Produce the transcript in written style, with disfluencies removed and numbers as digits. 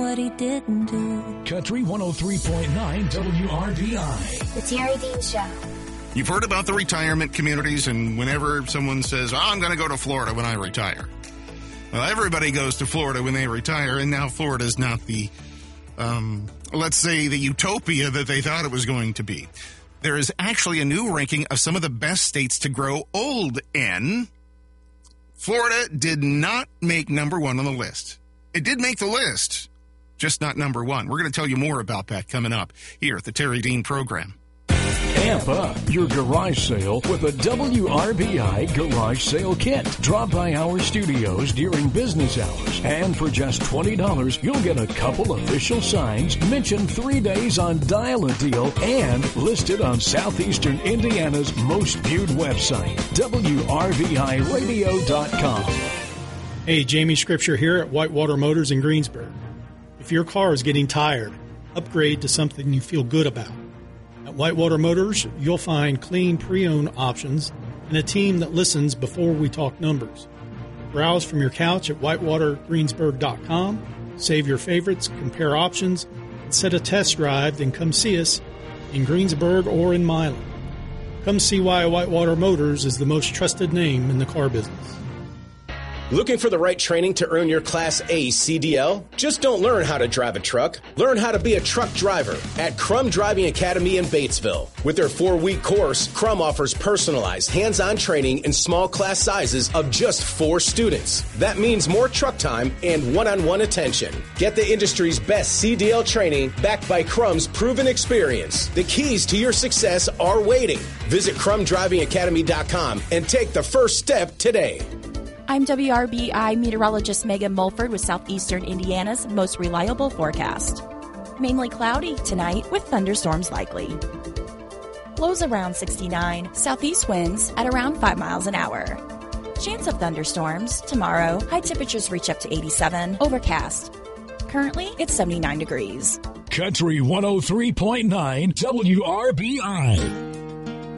what he didn't do. Country 103.9 WRBI. The Terry Dean Show. You've heard about the retirement communities, and whenever someone says, I'm going to go to Florida when I retire. Well, everybody goes to Florida when they retire, and now Florida is not the, let's say, the utopia that they thought it was going to be. There is actually a new ranking of some of the best states to grow old in. Florida did not make number one on the list. It did make the list, just not number one. We're going to tell you more about that coming up here at the Terry Dean program. Amp up your garage sale with a WRBI garage sale kit. Drop by our studios during business hours, and for just $20, you'll get a couple official signs, mention 3 days on Dial-A-Deal, and listed on Southeastern Indiana's most viewed website, WRBIRadio.com. Hey, Jamie Scripture here at Whitewater Motors in Greensburg. If your car is getting tired, upgrade to something you feel good about. At Whitewater Motors, you'll find clean pre-owned options and a team that listens before we talk numbers. Browse from your couch at whitewatergreensburg.com, save your favorites, compare options, and set a test drive, then come see us in Greensburg or in Milan. Come see why Whitewater Motors is the most trusted name in the car business. Looking for the right training to earn your Class A CDL? Just don't learn how to drive a truck. Learn how to be a truck driver at Crum Driving Academy in Batesville. With their 4-week course, Crum offers personalized, hands-on training in small class sizes of just 4 students. That means more truck time and one-on-one attention. Get the industry's best CDL training backed by Crum's proven experience. The keys to your success are waiting. Visit CrumDrivingAcademy.com and take the first step today. I'm WRBI meteorologist Megan Mulford with Southeastern Indiana's most reliable forecast. Mainly cloudy tonight with thunderstorms likely. Lows around 69, southeast winds at around 5 miles an hour. Chance of thunderstorms tomorrow. High temperatures reach up to 87, overcast. Currently, it's 79 degrees. Country 103.9 WRBI.